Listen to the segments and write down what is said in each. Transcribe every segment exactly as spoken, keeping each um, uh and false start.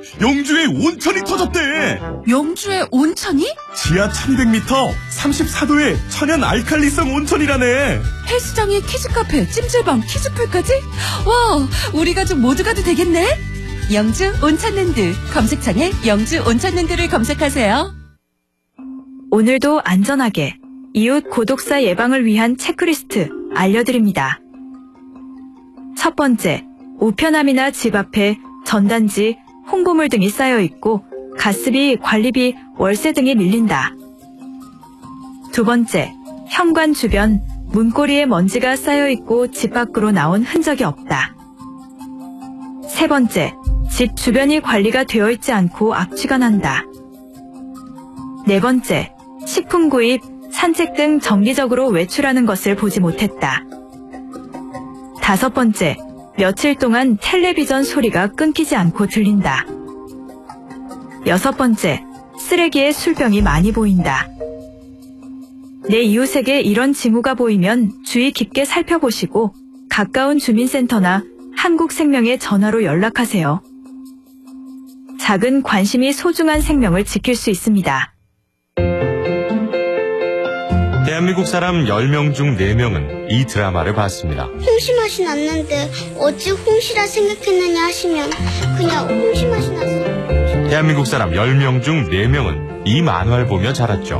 영주에 온천이 터졌대. 영주에 온천이? 지하 천이백 미터 삼십사 도의 천연 알칼리성 온천이라네. 헬스장에 키즈카페, 찜질방, 키즈풀까지? 와, 우리 가족 모두 가도 되겠네? 영주 온천랜드. 검색창에 영주 온천랜드를 검색하세요. 오늘도 안전하게 이웃 고독사 예방을 위한 체크리스트 알려드립니다. 첫 번째, 우편함이나 집 앞에 전단지, 홍보물 등이 쌓여 있고 가스비, 관리비, 월세 등이 밀린다. 두 번째, 현관 주변 문고리에 먼지가 쌓여 있고 집 밖으로 나온 흔적이 없다. 세 번째, 집 주변이 관리가 되어 있지 않고 악취가 난다. 네 번째, 식품 구입, 산책 등 정기적으로 외출하는 것을 보지 못했다. 다섯 번째, 며칠 동안 텔레비전 소리가 끊기지 않고 들린다. 여섯 번째, 쓰레기에 술병이 많이 보인다. 내 이웃에게 이런 징후가 보이면 주의 깊게 살펴보시고 가까운 주민센터나 한국생명에 전화로 연락하세요. 작은 관심이 소중한 생명을 지킬 수 있습니다. 대한민국 사람 열 명 중 네 명은 이 드라마를 봤습니다. 홍시 맛이 났는데 어찌 홍시라 생각했느냐 하시면 그냥 홍시 맛이 났어요. 대한민국 사람 열 명 중 네 명은 이 만화를 보며 자랐죠.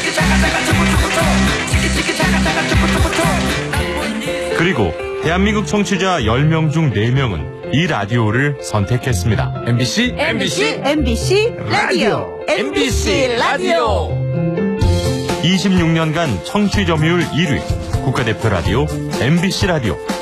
그리고 대한민국 청취자 열 명 중 네 명은 이 라디오를 선택했습니다. 엠비씨 엠비씨 엠비씨 라디오 엠비씨 라디오. 이십육 년간 청취 점유율 일 위 국가대표 라디오 엠비씨 라디오.